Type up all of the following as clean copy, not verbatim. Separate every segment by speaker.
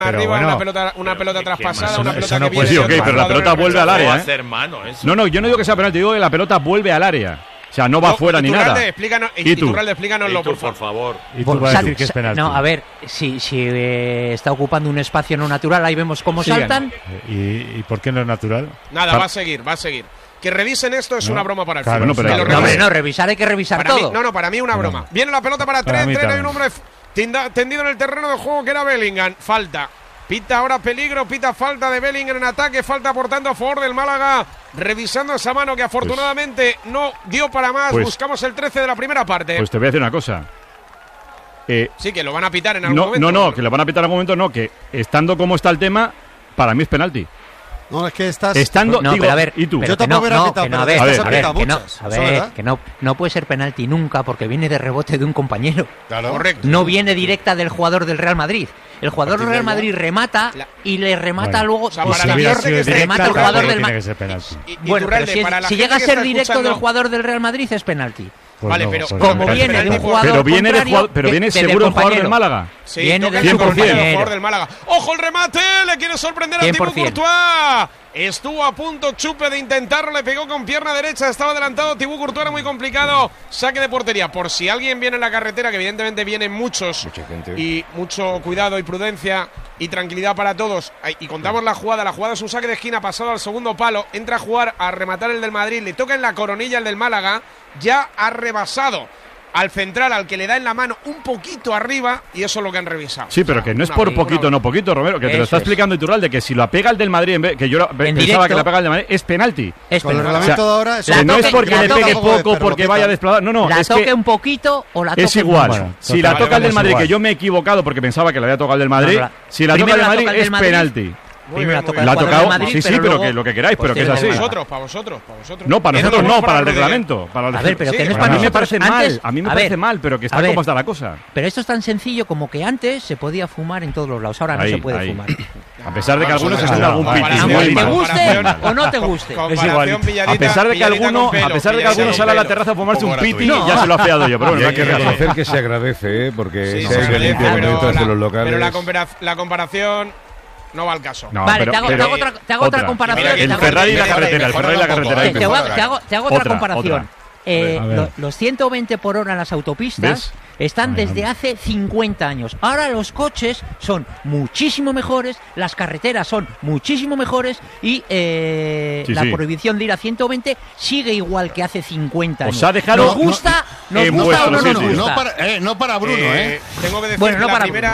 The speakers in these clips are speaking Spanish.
Speaker 1: arriba,
Speaker 2: bueno,
Speaker 1: una pelota traspasada, una pelota
Speaker 2: no
Speaker 1: que viene.
Speaker 2: puede ser,
Speaker 3: pero la pelota vuelve al área, ¿eh?
Speaker 4: hacer mano, eso.
Speaker 3: No, yo no digo que sea penalti, digo que la pelota vuelve al área. O sea, no va fuera ni nada.
Speaker 1: Iturralde, explícanoslo,
Speaker 4: por favor.
Speaker 2: Y tú vas a decir que es penalti.
Speaker 5: No, a ver, si está ocupando un espacio no natural, ahí vemos cómo saltan.
Speaker 2: ¿Y por qué no es natural?
Speaker 1: Nada, va a seguir. Que revisen esto es una broma para el fútbol.
Speaker 5: No, revisar hay que revisar
Speaker 1: para
Speaker 5: todo.
Speaker 1: Para mí una broma. Viene la pelota para Trent, hay un hombre tendido en el terreno de juego que era Bellingham. Falta. Pita ahora peligro, pita falta de Bellingham en ataque, falta por tanto a favor del Málaga, revisando esa mano que afortunadamente no dio para más, buscamos el 13 de la primera parte.
Speaker 3: Pues te voy a decir una cosa.
Speaker 1: Sí, que lo van a pitar en algún momento.
Speaker 3: No, que lo van a pitar en algún momento, no, que estando como está el tema, para mí es penalti.
Speaker 6: No, es que estás...
Speaker 3: Estando,
Speaker 5: no,
Speaker 3: digo,
Speaker 5: pero a ver,
Speaker 3: ¿y tú?
Speaker 5: Yo tampoco no puede ser penalti nunca porque viene de rebote de un compañero.
Speaker 6: Claro.
Speaker 1: Correcto.
Speaker 5: No viene directa del jugador del Real Madrid. El jugador del Real Madrid remata y le remata luego
Speaker 1: remata
Speaker 5: el jugador del
Speaker 2: Madrid.
Speaker 5: Bueno, pero si llega a ser directo del jugador del Real Madrid es penalti.
Speaker 1: Vale, pero
Speaker 5: como viene de un jugador
Speaker 3: pero viene seguro el jugador del Málaga.
Speaker 1: Sí,
Speaker 5: viene
Speaker 1: del jugador del Málaga. ¡Ojo el remate! Le quiere sorprender a Thibaut Courtois. Estuvo a punto Chupe de intentarlo, le pegó con pierna derecha, estaba adelantado Thibaut Courtois, era muy complicado. Saque de portería. Por si alguien viene en la carretera, que evidentemente vienen muchos, y mucho cuidado y prudencia y tranquilidad para todos. Y contamos la jugada es un saque de esquina pasado al segundo palo, entra a jugar a rematar el del Madrid, le toca en la coronilla el del Málaga, ya ha rebasado al central, al que le da en la mano un poquito arriba, y eso es lo que han revisado.
Speaker 3: Sí, pero que no es por poquito, Romero, que te lo está explicando Iturralde, que si lo pega el del Madrid, que yo pensaba que la pega el del Madrid, es penalti.
Speaker 6: Con el reglamento de ahora...
Speaker 3: Que no es porque le pegue poco, porque vaya desplazado, no,
Speaker 5: la
Speaker 3: es
Speaker 5: toque
Speaker 3: que
Speaker 5: un poquito o la toque
Speaker 3: es igual.
Speaker 5: Bueno,
Speaker 3: si la toca el del Madrid, que yo me he equivocado porque pensaba que le había tocado el del Madrid, si la toca el del Madrid es penalti.
Speaker 5: La
Speaker 3: ha tocado, sí, pero que lo que queráis, pero que es así.
Speaker 1: Para vosotros.
Speaker 3: No, para nosotros no, para el reglamento.
Speaker 5: A ver, pero que no es para
Speaker 3: a mí me
Speaker 5: nosotros.
Speaker 3: parece mal, pero que está como está la cosa.
Speaker 5: Pero esto es tan sencillo como que antes se podía fumar en todos los lados, ahora no se puede fumar.
Speaker 3: A pesar de que algunos estén algún piti.
Speaker 5: ¿Te guste o no te guste?
Speaker 3: Es igual. A pesar de que alguno sale a la terraza a fumarse un piti, ya se lo ha fiado yo. Pero
Speaker 7: hay que reconocer que se agradece, porque se hay que limpiar de los locales.
Speaker 1: Pero la comparación no va al caso.
Speaker 5: No, vale, te hago otra comparación.
Speaker 3: El Ferrari y la carretera.
Speaker 5: Te hago otra comparación. Los 120 por hora en las autopistas están desde hace 50 años. Ahora los coches son muchísimo mejores, las carreteras son muchísimo mejores y la prohibición de ir a 120 sigue igual que hace 50 años.
Speaker 3: Os ha dejado
Speaker 5: ¿Nos gusta o no nos gusta?
Speaker 6: No para Bruno,
Speaker 1: Tengo que decir que la primera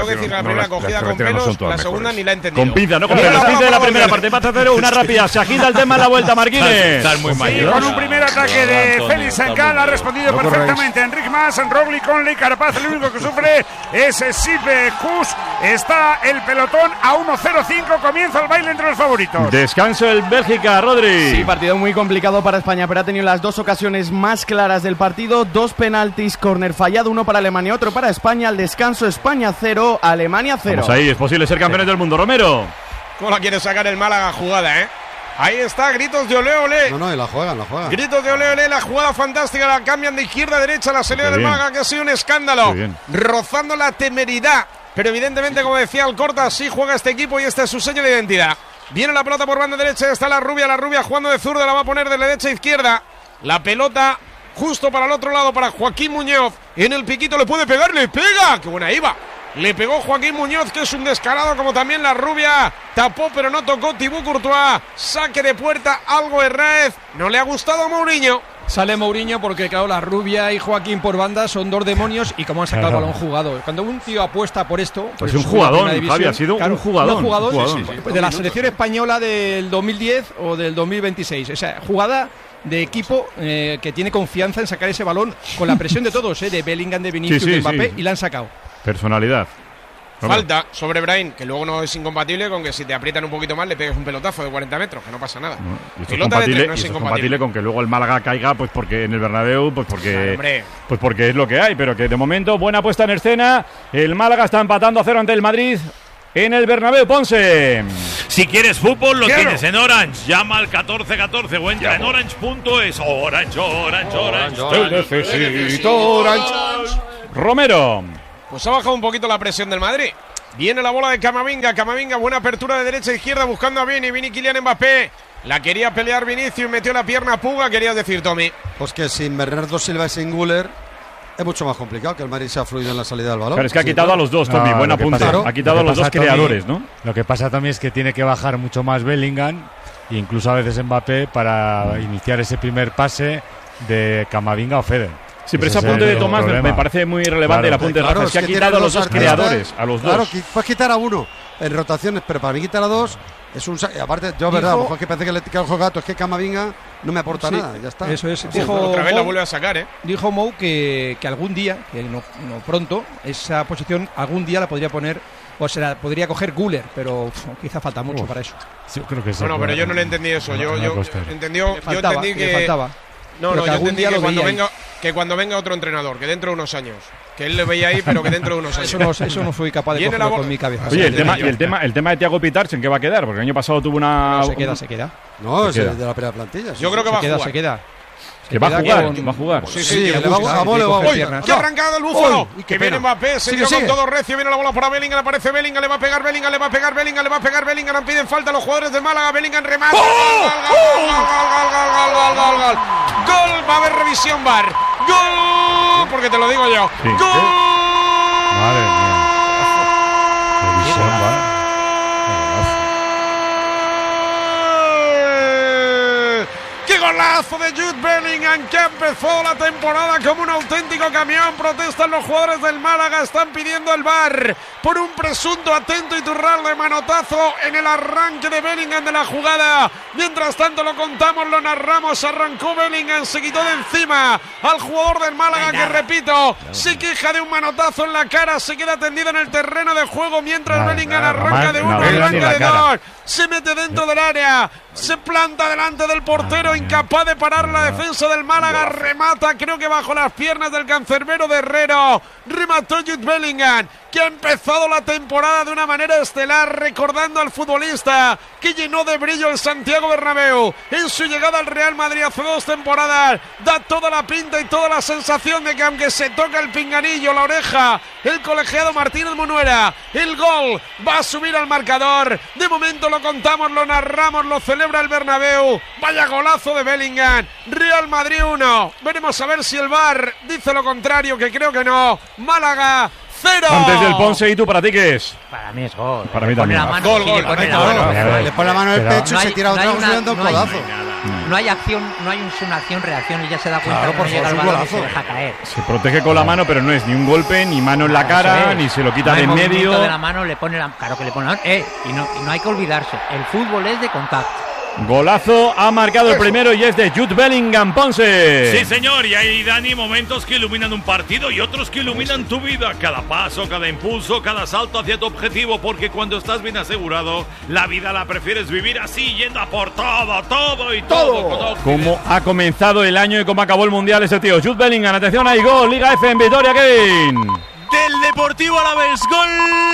Speaker 1: cogida con pelos, la segunda ni la he entendido.
Speaker 3: Con pinza, no con pelos. Pinza de la primera parte. Pasa a cero, una rápida. Se agita el tema en la vuelta, Marquínez.
Speaker 4: Estás muy mayor.
Speaker 2: Con un primer ataque de Félix Sancal ha respondido perfectamente Enric Mas, Rogli, Conley, Carapaz. El único que sufre es Sipe Kus. Está el pelotón a 1-0-5. Comienza el baile entre los favoritos.
Speaker 3: Descanso el Bélgica, Rodri.
Speaker 8: Sí, partido muy complicado para España, pero ha tenido las dos ocasiones más claras del partido. 2 penaltis, córner fallado, uno para Alemania, otro para España. Al descanso, España 0, Alemania 0.
Speaker 3: Vamos ahí, es posible ser campeones del mundo, Romero.
Speaker 1: ¿Cómo la quiere sacar el Málaga jugada, Ahí está, gritos de olé, olé.
Speaker 6: No, y la juegan.
Speaker 1: Gritos de olé, olé, la jugada fantástica, la cambian de izquierda a derecha, la salida del Málaga, que ha sido un escándalo. Rozando la temeridad. Pero evidentemente, como decía Alcorta, sí juega este equipo y este es su sello de identidad. Viene la pelota por banda derecha, está la rubia jugando de zurda, la va a poner de derecha a izquierda. La pelota justo para el otro lado, para Joaquín Muñoz. En el piquito le puede pegar, le pega. ¡Qué buena iba! Le pegó Joaquín Muñoz, que es un descarado, como también la rubia. Tapó, pero no tocó Thibaut Courtois. Saque de puerta, algo Herráez. No le ha gustado a Mourinho.
Speaker 9: Sale Mourinho porque, claro, la rubia y Joaquín por banda son dos demonios y como han sacado el balón jugado. Cuando un tío apuesta por esto...
Speaker 3: Pues un jugador, Javi, ha sido un jugador.
Speaker 9: Sí. De la selección española del 2010 o del 2026. O sea, jugada de equipo que tiene confianza en sacar ese balón con la presión de todos, de Bellingham, de Vinicius, de Mbappé, y la han sacado.
Speaker 3: Personalidad.
Speaker 1: Falta sobre Brahim, que luego no es incompatible con que si te aprietan un poquito más le pegues un pelotazo de 40 metros, que no pasa nada.
Speaker 3: Y esto es compatible con que luego el Málaga caiga, pues porque en el Bernabéu, pues porque es lo que hay, pero que de momento buena puesta en escena. El Málaga está empatando a 0 ante el Madrid en el Bernabéu. Ponce.
Speaker 4: Si quieres fútbol, lo tienes en Orange. Llama al 1414 o entra en orange.es. Orange.
Speaker 3: Te necesito Orange. Romero.
Speaker 1: Pues ha bajado un poquito la presión del Madrid. Viene la bola de Camavinga. Camavinga, buena apertura de derecha a izquierda buscando a Vini Kylian Mbappé. La quería pelear Vinicius, metió la pierna a Puga, querías decir, Tommy.
Speaker 6: Pues que sin Bernardo Silva y sin Güler es mucho más complicado que el Madrid sea fluido en la salida del balón.
Speaker 3: Claro, es que ha quitado a los dos, Tommy, buen apunte. Ha quitado a los dos creadores, ¿no?
Speaker 7: Lo que pasa también es que tiene que bajar mucho más Bellingham, incluso a veces Mbappé, para iniciar ese primer pase de Camavinga o Fede.
Speaker 3: Sí, pero ese apunte de Tomás me parece muy relevante, el apunte de Rafa. Es que ha quitado a los dos creadores, a los dos.
Speaker 6: Claro, puedes quitar a uno en rotaciones, pero para mí quitar a dos es un... Aparte, yo, verdad, a lo mejor que parece que el gato es que Camavinga no me aporta nada, ya está.
Speaker 9: Eso es.
Speaker 1: Dijo otra vez la vuelve a sacar,
Speaker 9: Dijo Mou que algún día, que no pronto, esa posición algún día la podría poner, o se la podría coger Güler, pero quizá falta mucho para eso.
Speaker 7: Sí, creo que sí.
Speaker 1: No, pero yo no le entendí eso. Yo entendí que
Speaker 9: faltaba.
Speaker 1: No, yo entendí que cuando venga otro entrenador, que dentro de unos años. Que él le veía ahí, pero que dentro de unos años.
Speaker 9: Eso no fui capaz de cogerlo con mi cabeza.
Speaker 3: Oye, el tema de Thiago Pitarch, ¿en qué va a quedar? Porque el año pasado tuvo una...
Speaker 9: No, se queda.
Speaker 6: No, es de la primera plantilla.
Speaker 1: Yo creo que va a jugar.
Speaker 9: Se queda.
Speaker 3: Que va a jugar.
Speaker 1: Sí, le va a ¡qué arrancada del Búfalo! Que viene Mbappé, se dio con todo recio, viene la bola para Bellingham, aparece Bellingham, le va a pegar Bellingham, piden falta a los jugadores de Málaga, Bellingham remata. ¡Gol! Va a haber revisión VAR. ¡Gol! Porque te lo digo yo. ¡Gol!
Speaker 7: Madre mía. Revisión VAR.
Speaker 1: Golazo de Jude Bellingham, que empezó la temporada como un auténtico camión. Protestan los jugadores del Málaga, están pidiendo el VAR por un presunto atento y turral de manotazo en el arranque de Bellingham de la jugada. Mientras tanto lo contamos, lo narramos, arrancó Bellingham, se quitó de encima al jugador del Málaga, que repito, se queja de un manotazo en la cara, se queda tendido en el terreno de juego mientras Bellingham arranca de uno, arranca de dos, se mete dentro del área, se planta delante del portero, incapaz de parar la defensa del Málaga, remata, creo que bajo las piernas del cancerbero de Herrero, remató Jude Bellingham, que ha empezado la temporada de una manera estelar, recordando al futbolista que llenó de brillo el Santiago Bernabéu en su llegada al Real Madrid hace 2 temporadas. Da toda la pinta y toda la sensación de que aunque se toca el pinganillo, la oreja, el colegiado Martínez Munuera, el gol va a subir al marcador. De momento lo contamos, lo narramos, lo celebra el Bernabéu. Vaya golazo de Bellingham. Real Madrid 1. Veremos a ver si el VAR dice lo contrario, que creo que no. Málaga 0.
Speaker 3: Antes del Ponce, ¿y tú para ti qué es?
Speaker 5: Para mí es gol.
Speaker 3: Para mí también.
Speaker 1: Gol.
Speaker 6: Le pone la mano en el pecho y se tira otra cosa dando un codazo.
Speaker 5: No hay acción, no hay una acción-reacción y ya se da cuenta que no llega al balón y se deja caer.
Speaker 3: Se protege con la mano, pero no es ni un golpe, ni mano en la cara, ni se lo quita de en medio.
Speaker 5: De la mano le pone claro que le pone la mano. Y no hay que olvidarse, el fútbol es de contacto.
Speaker 3: Golazo, ha marcado el primero y es de Jude Bellingham, Ponce.
Speaker 4: Sí, señor, y hay, Dani, momentos que iluminan un partido y otros que iluminan tu vida. Cada paso, cada impulso, cada salto hacia tu objetivo, porque cuando estás bien asegurado, la vida la prefieres vivir así, yendo a por todo y todo.
Speaker 3: Como ha comenzado el año y cómo acabó el Mundial ese tío. Jude Bellingham, atención, hay gol, Liga F en Vitoria, Kevin.
Speaker 10: Del Deportivo Alavés, gol.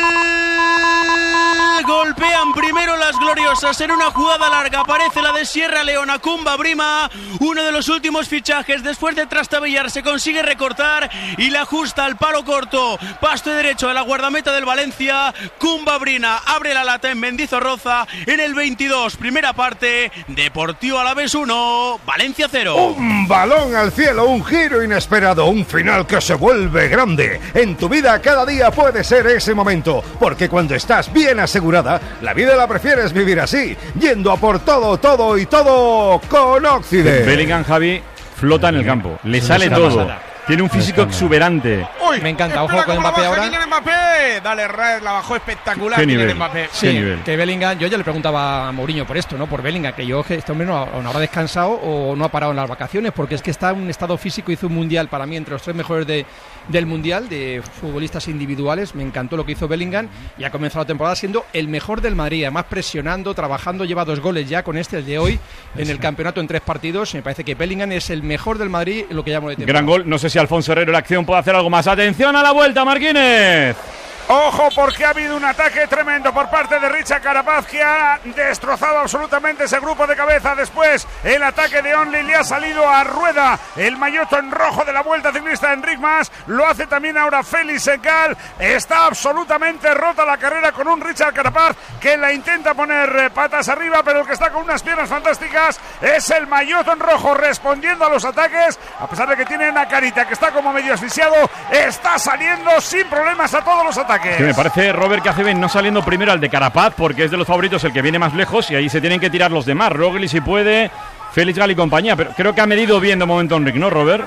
Speaker 10: Golpean primero las gloriosas en una jugada larga. Aparece la de Sierra Leona, Kumba Brima, uno de los últimos fichajes. Después de trastabillar se consigue recortar y la ajusta al palo corto. Pasto derecho de la guardameta del Valencia. Kumba Brina abre la lata en Mendizorroza en el 22. Primera parte, Deportivo Alavés 1, Valencia 0.
Speaker 11: Un balón al cielo, un giro inesperado, un final que se vuelve grande. En tu vida cada día puede ser ese momento, porque cuando estás bien asegurada, la vida la prefieres vivir así, yendo a por todo y todo con Occident.
Speaker 3: Bellingham, Javi, flota en el campo, le sale todo. Tiene un físico exuberante.
Speaker 9: Uy, me encanta, ojo con Mbappé ahora.
Speaker 1: Mbappé. Dale, la bajó espectacular.
Speaker 3: ¿Qué nivel?
Speaker 1: Mbappé.
Speaker 9: Sí, que Bellingham, yo ya le preguntaba a Mourinho por esto, ¿no? Por Bellingham, que este hombre no habrá descansado o no ha parado en las vacaciones, porque es que está en un estado físico. Hizo un mundial para mí entre los 3 mejores del mundial de futbolistas individuales. Me encantó lo que hizo Bellingham y ha comenzado la temporada siendo el mejor del Madrid, además presionando, trabajando, lleva 2 goles ya con el de hoy en el campeonato en 3 partidos. Me parece que Bellingham es el mejor del Madrid en lo que llamo de temporada.
Speaker 3: Gran gol, no sé si Alfonso Herrero en la acción puede hacer algo más. Atención a la vuelta, Marquínez.
Speaker 2: Ojo, porque ha habido un ataque tremendo por parte de Richard Carapaz, que ha destrozado absolutamente ese grupo de cabeza. Después el ataque de Only le ha salido a rueda el maillot en rojo de la Vuelta Ciclista de Enric Mas. Lo hace también ahora Félix Encal. Está absolutamente rota la carrera con un Richard Carapaz que la intenta poner patas arriba, pero el que está con unas piernas fantásticas es el maillot en rojo, respondiendo a los ataques. A pesar de que tiene una carita que está como medio asfixiado, está saliendo sin problemas a todos los ataques.
Speaker 3: Que me parece, Robert, que hace bien no saliendo primero al de Carapaz, porque es de los favoritos el que viene más lejos y ahí se tienen que tirar los demás. Roglic si puede, Félix Gal y compañía, pero creo que ha medido bien de momento Enric, ¿no, Robert?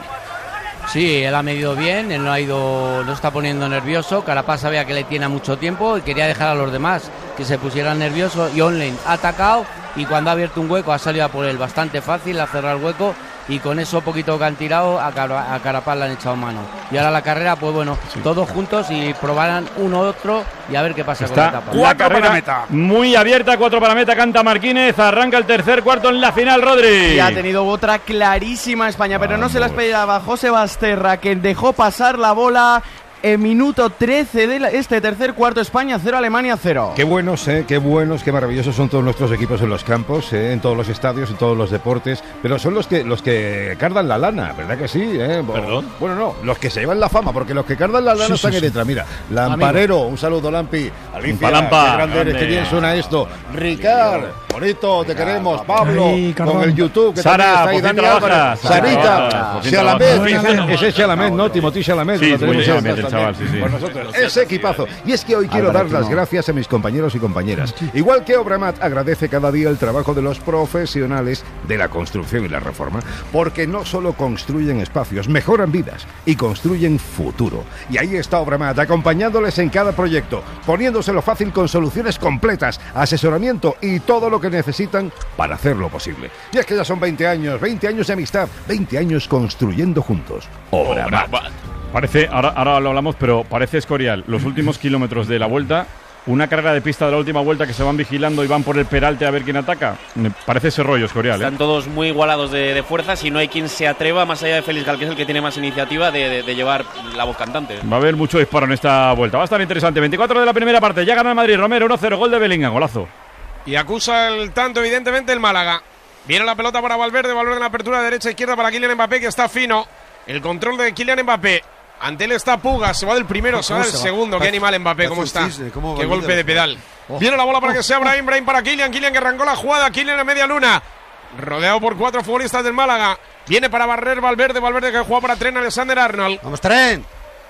Speaker 12: Sí, él ha medido bien, él no está poniendo nervioso. Carapaz sabía que le tiene mucho tiempo y quería dejar a los demás que se pusieran nerviosos, y Online ha atacado y cuando ha abierto un hueco ha salido a por él bastante fácil, a cerrar el hueco, y con eso poquito que han tirado a Carapaz le han echado mano. Y ahora la carrera, pues bueno, todos juntos y probarán uno otro y a ver qué pasa con la etapa.
Speaker 3: La carrera muy abierta, 4 para meta, canta Marquínez, arranca el tercer cuarto en la final, Rodri.
Speaker 8: Y ha tenido otra clarísima España, pero no se la esperaba José Basterra, que dejó pasar la bola. En minuto 13 de este tercer cuarto, España 0, Alemania 0.
Speaker 11: Qué buenos, qué maravillosos son todos nuestros equipos en los campos, en todos los estadios, en todos los deportes, pero son los que cardan la lana, ¿verdad que sí?
Speaker 4: ¿Perdón?
Speaker 11: Bueno, no, los que se llevan la fama, porque los que cardan la lana están ahí detrás. Mira, Lamparero, un saludo, Lampi. Alicia, qué grande eres, qué bien suena esto. Ricard, bonito, te queremos. Pablo, con el YouTube, que
Speaker 3: Sara,
Speaker 11: también está ahí, Dani Álvarez. Sarita, Chalamet, ese Chalamet, ¿no? Timothy Chalamet.
Speaker 3: Sí, chaval, sí.
Speaker 11: Pues nosotros, ese equipazo. Y es que hoy quiero dar las gracias a mis compañeros y compañeras. Igual que Obramat agradece cada día el trabajo de los profesionales de la construcción y la reforma, porque no solo construyen espacios, mejoran vidas y construyen futuro. Y ahí está Obramat, acompañándoles en cada proyecto, poniéndoselo fácil con soluciones completas, asesoramiento y todo lo que necesitan para hacerlo posible. Y es que ya son 20 años de amistad, 20 años construyendo juntos. Obramat.
Speaker 3: Parece, ahora lo hablamos, pero parece Escorial. Los últimos kilómetros de la Vuelta, una carrera de pista de la última vuelta que se van vigilando y van por el peralte a ver quién ataca. Me parece ese rollo, Escorial.
Speaker 13: Están todos muy igualados de fuerzas y no hay quien se atreva, más allá de Félix Gal, que es el que tiene más iniciativa, de llevar la voz cantante.
Speaker 3: Va a haber mucho disparo en esta vuelta. Va a estar interesante. 24 de la primera parte. Ya gana el Madrid. Romero 1-0. Gol de Bellingham. Golazo.
Speaker 1: Y acusa el tanto, evidentemente, el Málaga. Viene la pelota para Valverde. Valverde en la apertura de derecha-izquierda para Kylian Mbappé, que está fino. El control de Kylian Mbappé. Ante él está Puga, se va del primero, se va del segundo. Qué animal Mbappé, cómo está. Qué golpe de pedal. Viene la bola para que sea Brahim para Kylian que arrancó la jugada. Kylian en media luna, rodeado por 4 futbolistas del Málaga. Viene para barrer Valverde que juega para Trent Alexander-Arnold.
Speaker 6: Vamos, Trent.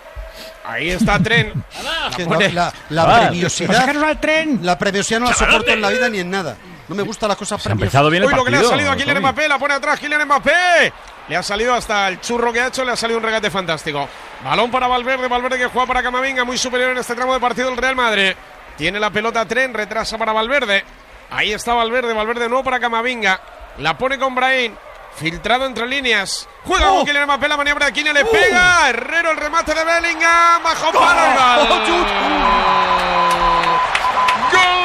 Speaker 1: Ahí está Trent.
Speaker 6: La previosidad. La previosidad no la soporto en la vida ni en nada. No me gustan las cosas
Speaker 3: previas. Ha empezado bien el partido.
Speaker 1: Uy, lo que le ha salido a Kylian Mbappé, la pone atrás Kylian Mbappé. Le ha salido hasta el churro que ha hecho, le ha salido un regate fantástico. Balón para Valverde que juega para Camavinga, muy superior en este tramo de partido el Real Madrid. Tiene la pelota Trent, retrasa para Valverde. Ahí está Valverde nuevo para Camavinga. La pone con Brahim, filtrado entre líneas. Juega con Kylian Mbappé, la maniobra de Kylian le pega. Herrero, el remate de Bellingham, bajo palo. ¡Gol!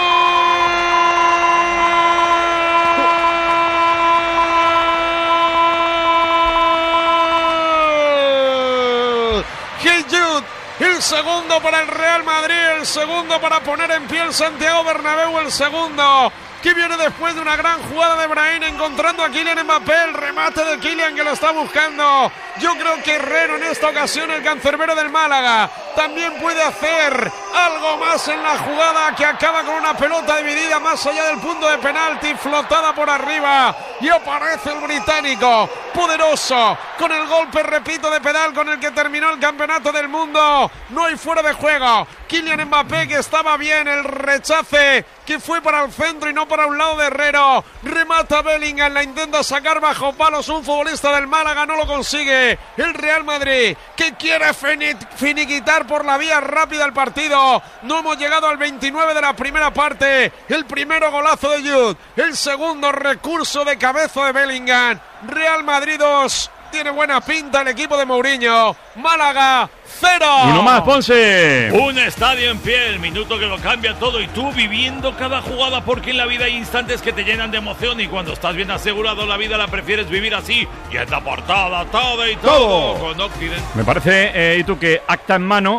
Speaker 1: El segundo para el Real Madrid, el segundo para poner en pie el Santiago Bernabéu, el segundo que viene después de una gran jugada de Brahim encontrando a Kylian Mbappé, el remate de Kylian que lo está buscando. Yo creo que Herrero en esta ocasión, el cancerbero del Málaga, también puede hacer algo más en la jugada, que acaba con una pelota dividida más allá del punto de penalti, flotada por arriba, y aparece el británico, poderoso, con el golpe, repito, de pedal con el que terminó el campeonato del mundo. No hay fuera de juego. Kylian Mbappé, que estaba bien, el rechace que fue para el centro y no para un lado de Herrero. Remata Bellingham, la intenta sacar bajo palos un futbolista del Málaga, no lo consigue. El Real Madrid, que quiere finiquitar por la vía rápida el partido. No hemos llegado al 29 de la primera parte. El primero golazo de Jude, el segundo recurso de cabeza de Bellingham. Real Madrid 2. Tiene buena pinta el equipo de Mourinho. Málaga 0.
Speaker 3: Uno más, Ponce.
Speaker 4: Un estadio en pie, el minuto que lo cambia todo, y tú viviendo cada jugada, porque en la vida hay instantes que te llenan de emoción, y cuando estás bien asegurado la vida la prefieres vivir así. Y es la portada, todo y todo con Occident.
Speaker 3: Me parece, y tú, que acta en mano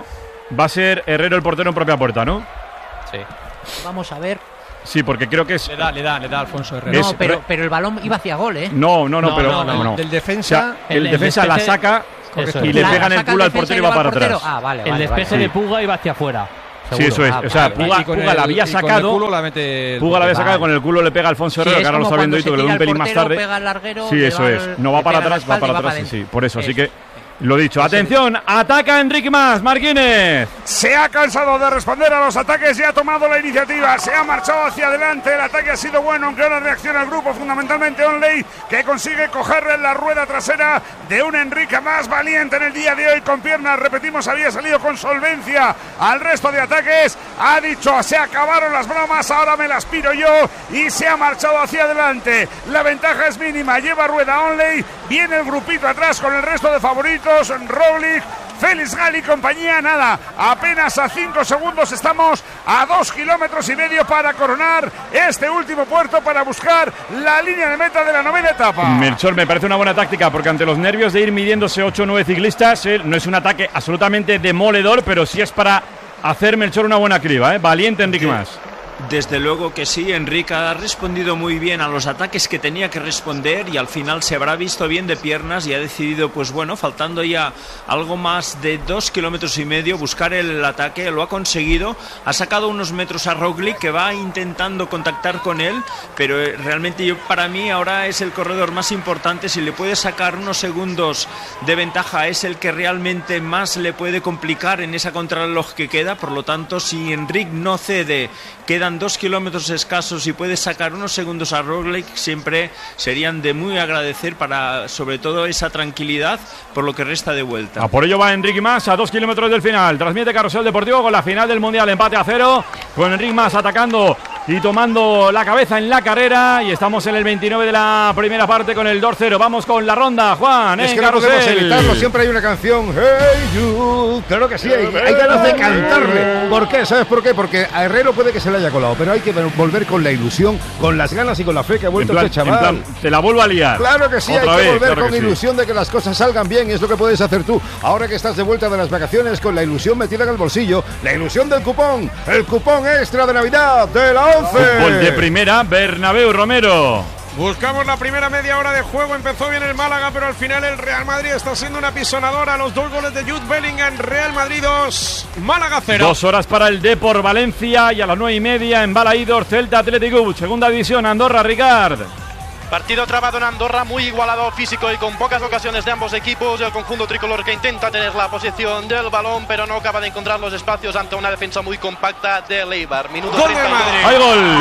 Speaker 3: va a ser Herrero el portero en propia puerta, ¿no?
Speaker 5: Sí. Vamos a ver.
Speaker 3: Sí, porque creo que es...
Speaker 9: Le da Alfonso Herrero.
Speaker 5: No, pero el balón iba hacia gol, ¿eh?
Speaker 3: No. Pero
Speaker 9: del defensa...
Speaker 3: O sea, el defensa la saca y le pega en el culo al portero y va para atrás.
Speaker 5: Vale,
Speaker 14: el despeje de Puga iba hacia afuera.
Speaker 3: Sí, eso es. O sea, Puga la había sacado. Puga la había sacado, con el culo le pega a Alfonso Herrero, que ahora lo está viendo y que le da un pelín más tarde.
Speaker 5: Sí,
Speaker 3: eso es. No va para atrás, va para atrás. Sí, por eso. Así que lo dicho. Atención, ataca Enrique Mas, Marquínez.
Speaker 2: Se ha cansado de responder a los ataques y ha tomado la iniciativa. Se ha marchado hacia adelante. El ataque ha sido bueno, aunque ahora reacciona el grupo, fundamentalmente Onley, que consigue cogerle en la rueda trasera de un Enrique Mas valiente en el día de hoy con piernas. Repetimos, había salido con solvencia al resto de ataques. Ha dicho, se acabaron las bromas, ahora me las piro yo, y se ha marchado hacia adelante. La ventaja es mínima. Lleva rueda Onley. Viene el grupito atrás con el resto de favoritos. Roglic, Félix Gal y compañía. Nada, apenas a 5 segundos, estamos a 2,5 kilómetros para coronar este último puerto, para buscar la línea de meta de la 9ª etapa.
Speaker 3: Melchor, me parece una buena táctica, porque ante los nervios de ir midiéndose 8 o 9 ciclistas, no es un ataque absolutamente demoledor, pero sí es para hacer, Melchor, una buena criba, ¿eh? Valiente Enrique Mas.
Speaker 15: Desde luego que sí, Enrique ha respondido muy bien a los ataques que tenía que responder, y al final se habrá visto bien de piernas y ha decidido, pues bueno, faltando ya algo más de 2,5 kilómetros, buscar el ataque. Lo ha conseguido, ha sacado unos metros a Roglic, que va intentando contactar con él, pero realmente para mí ahora es el corredor más importante. Si le puede sacar unos segundos de ventaja, es el que realmente más le puede complicar en esa contrarreloj que queda. Por lo tanto, si Enrique no cede, quedan 2 kilómetros escasos y puede sacar unos segundos a Roglic, siempre serían de muy agradecer, para sobre todo esa tranquilidad por lo que resta de vuelta.
Speaker 3: Por ello va Enrique Mas a 2 kilómetros del final. Transmite Carrusel Deportivo con la final del Mundial, empate a 0, con Enrique Mas atacando y tomando la cabeza en la carrera, y estamos en el 29 de la primera parte con el 2-0. Vamos con la ronda, Juan,
Speaker 11: es
Speaker 3: en
Speaker 11: que
Speaker 3: Carrusel.
Speaker 11: No podemos evitarlo, siempre hay una canción, Hey You, claro que sí, hay ganas de cantarle. ¿Por qué? ¿Sabes por qué? Porque a Herrero puede que se le haya colado, pero hay que volver con la ilusión, con las ganas y con la fe que ha vuelto este chaval.
Speaker 3: En plan, te la vuelvo a liar.
Speaker 11: Claro que sí, hay que volver con ilusión de que las cosas salgan bien, y es lo que puedes hacer tú, ahora que estás de vuelta de las vacaciones, con la ilusión metida en el bolsillo, la ilusión del cupón, el cupón extra de Navidad de la 11.
Speaker 3: Fútbol de primera, Bernabéu, Romero.
Speaker 1: Buscamos la primera media hora de juego. Empezó bien el Málaga, pero al final el Real Madrid está siendo una pisonadora. Los 2 goles de Jude Bellingham. Real Madrid 2, Málaga 0.
Speaker 3: 2 horas para el Depor Valencia, y a las 9:30 en Balaídor, Celta Atlético, segunda división, Andorra, Ricard.
Speaker 16: Partido trabado en Andorra, muy igualado físico y con pocas ocasiones de ambos equipos. El conjunto tricolor que intenta tener la posesión del balón, pero no acaba de encontrar los espacios ante una defensa muy compacta de Eibar. Minuto 32.
Speaker 3: ¡Hay gol!
Speaker 1: ¡Gol,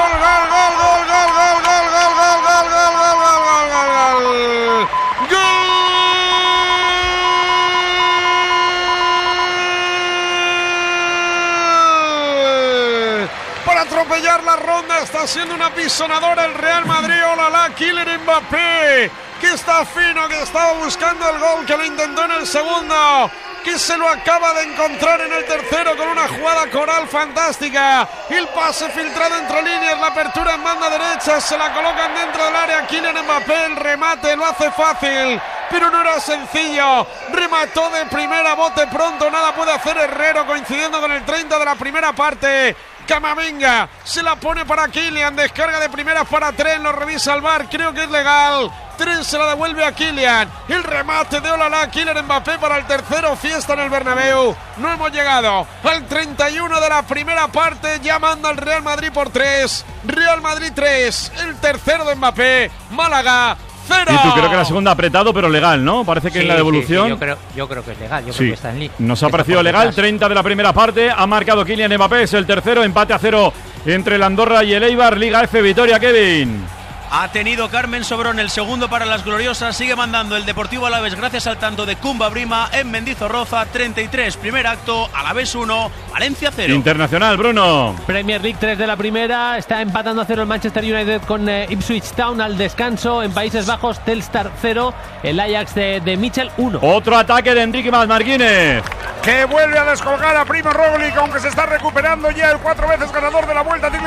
Speaker 1: para atropellar la ronda! Está siendo una pisonadora el Real Madrid. ¡Olala! Kylian Mbappé, que está fino, que estaba buscando el gol, que lo intentó en el segundo, que se lo acaba de encontrar en el tercero con una jugada coral fantástica. El pase filtrado entre líneas, la apertura en banda derecha, se la colocan dentro del área. Kylian Mbappé, el remate lo hace fácil, pero no era sencillo. Remató de primera, bote pronto, nada puede hacer Herrero, coincidiendo con el 30 de la primera parte. Camavinga se la pone para Kylian, descarga de primeras para Tren, lo revisa el VAR, creo que es legal. Tren se la devuelve a Kylian, el remate de Olala, Kylian Mbappé para el tercero, fiesta en el Bernabéu. No hemos llegado al 31 de la primera parte, ya manda el Real Madrid por 3, Real Madrid 3, el tercero de Mbappé, Málaga 0.
Speaker 3: Y tú, creo que la segunda apretado, pero legal, ¿no? Parece que en la devolución.
Speaker 5: Sí, yo creo que es legal. Yo creo que está en
Speaker 3: Nos ha parecido legal. 30 de la primera parte. Ha marcado Kylian Mbappé. Es el tercero. Empate a 0 entre el Andorra y el Eibar. Liga F, Vitoria, Kevin.
Speaker 10: Ha tenido Carmen Sobrón el segundo para las gloriosas. Sigue mandando el Deportivo Alavés gracias al tanto de Kumba Brima en Mendizorroza. 33, primer acto, Alavés 1, Valencia 0.
Speaker 3: Internacional, Bruno.
Speaker 14: Premier League 3 de la primera. Está empatando a 0 el Manchester United con Ipswich Town al descanso. En Países Bajos, Telstar 0. El Ajax de Michel 1.
Speaker 3: Otro ataque de Enrique Marquínez,
Speaker 2: que vuelve a descolgar a Primo Roglic, aunque se está recuperando ya el 4 veces ganador de la Vuelta Ciclista España.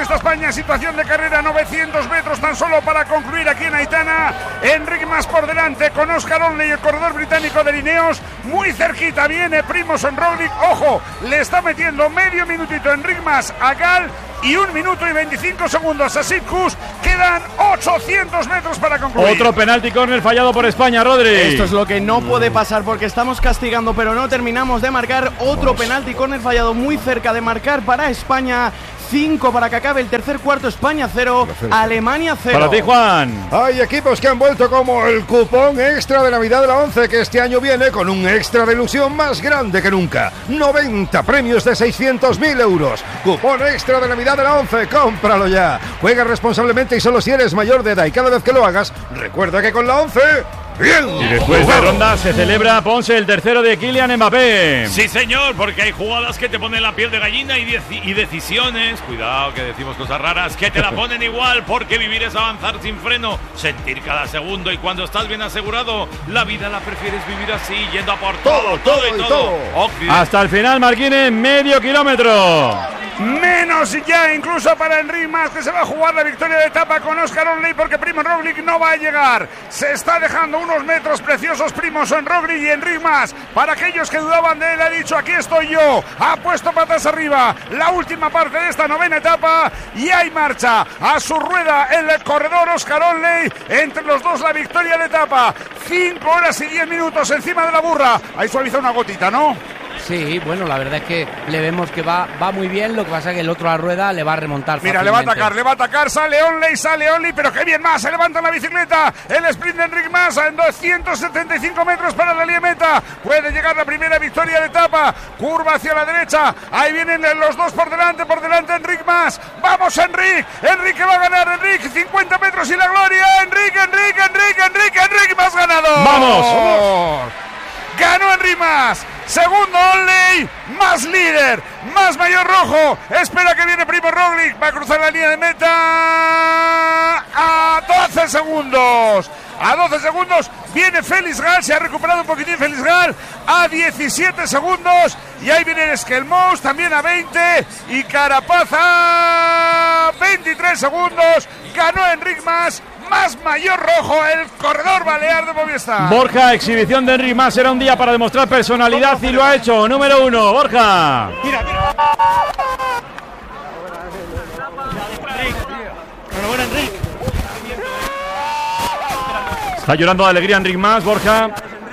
Speaker 2: Buena situación de carrera, 900 metros tan solo para concluir aquí en Aitana. Enric Mas por delante con Oscar Onley, el corredor británico de Lineos. Muy cerquita viene Primož Roglič. Ojo, le está metiendo medio minutito Enric Mas a Gal y 1 minuto y 25 segundos a Sepp Kuss. Quedan 800 metros para concluir.
Speaker 3: Otro penalti córner fallado por España, Rodri.
Speaker 8: Esto es lo que no puede pasar porque estamos castigando, pero no terminamos de marcar. Otro penalti córner fallado muy cerca de marcar para España. 5 para que acabe el tercer cuarto. España 0, Alemania 0.
Speaker 3: Para ti, Juan.
Speaker 11: Hay equipos que han vuelto como el cupón extra de Navidad de la 11, que este año viene con un extra de ilusión más grande que nunca. 90 premios de 600.000 euros. Cupón extra de Navidad de la 11, cómpralo ya. Juega responsablemente y solo si eres mayor de edad, y cada vez que lo hagas, recuerda que con la 11... ¡bien!
Speaker 3: Y después de ronda se celebra, Ponce, el tercero de Kylian Mbappé.
Speaker 4: Sí, señor, porque hay jugadas que te ponen la piel de gallina y decisiones, cuidado que decimos cosas raras, que te la ponen igual, porque vivir es avanzar sin freno, sentir cada segundo, y cuando estás bien asegurado, la vida la prefieres vivir así, yendo a por todo.
Speaker 3: Hasta el final, Marquines, medio kilómetro.
Speaker 2: Menos ya incluso para Enric Mas, que se va a jugar la victoria de etapa con Oscar Onley, porque Primož Roglič no va a llegar. Se está dejando unos metros preciosos Primož Roglič, y Enric Mas, para aquellos que dudaban de él, ha dicho: aquí estoy yo. Ha puesto patas arriba la última parte de esta novena etapa, y hay marcha a su rueda el corredor Oscar Onley. Entre los dos la victoria de etapa. 5 horas y 10 minutos encima de la burra. Ahí suaviza una gotita, ¿no?
Speaker 12: Sí, bueno, la verdad es que le vemos que va muy bien, lo que pasa es que el otro a la rueda le va a remontar.
Speaker 2: Mira, le va a atacar, sale Onley, pero qué bien Mas, se levanta la bicicleta, el sprint de Enric Mas en 275 metros para la línea meta, puede llegar la primera victoria de etapa, curva hacia la derecha, ahí vienen los dos por delante Enric Mas, vamos Enric que va a ganar, Enric, 50 metros y la gloria, Enric Mas ganado.
Speaker 3: ¡Vamos!
Speaker 2: Ganó Enric Mas. Segundo Onley, Mas líder, Mas mayor rojo. Espera que viene Primož Roglič, va a cruzar la línea de meta a 12 segundos. A 12 segundos viene Félix Gall, se ha recuperado un poquitín Félix Gall, a 17 segundos. Y ahí viene Skelmous también a 20 y Carapaz a 23 segundos. Ganó Enric Mas. Mas mayor rojo, el corredor balear de Movistar.
Speaker 3: Borja, exhibición de Enric Mas, era un día para demostrar personalidad y lo ha hecho. Número 1, Borja.
Speaker 16: Mira. Enhorabuena, Enric.
Speaker 3: Está llorando de alegría Enric Mas, Borja.